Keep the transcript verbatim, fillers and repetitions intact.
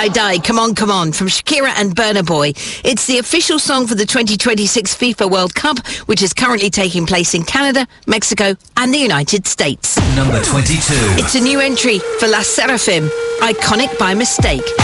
Die Die, Come On, Come On, from Shakira and Burna Boy. It's the official song for the twenty twenty-six FIFA World Cup, which is currently taking place in Canada, Mexico and the United States. Number twenty-two. It's a new entry for La Seraphim, Iconic by Mistake.